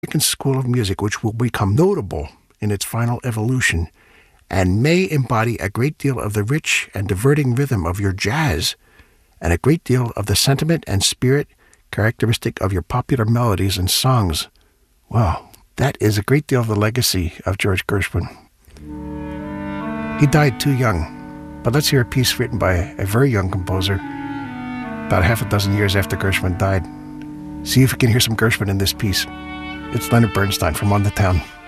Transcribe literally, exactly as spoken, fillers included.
American school of music which will become notable in its final evolution and may embody a great deal of the rich and diverting rhythm of your jazz and a great deal of the sentiment and spirit characteristic of your popular melodies and songs. Wow, that is a great deal of the legacy of George Gershwin. He died too young, but let's hear a piece written by a very young composer about half a dozen years after Gershwin died. See if we can hear some Gershwin in this piece. It's Leonard Bernstein from On the Town.